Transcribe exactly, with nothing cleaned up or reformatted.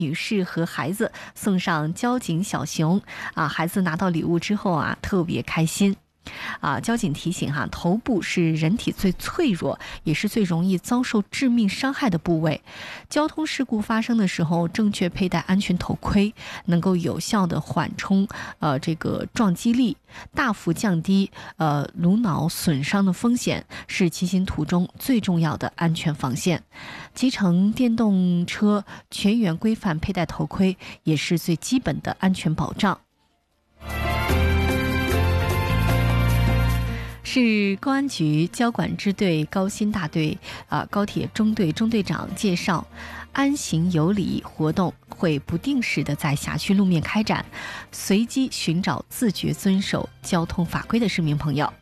女士和孩子送上交警小熊啊，孩子拿到礼物之后啊，特别开心。啊，交警提醒哈，头部是人体最脆弱，也是最容易遭受致命伤害的部位。交通事故发生的时候，正确佩戴安全头盔，能够有效的缓冲呃这个撞击力，大幅降低呃颅脑损伤的风险，是骑行途中最重要的安全防线。骑乘电动车全员规范佩戴头盔，也是最基本的安全保障。是公安局交管支队高新大队啊高铁中队中队长介绍，安行有礼活动会不定时的在辖区路面开展，随机寻找自觉遵守交通法规的市民朋友。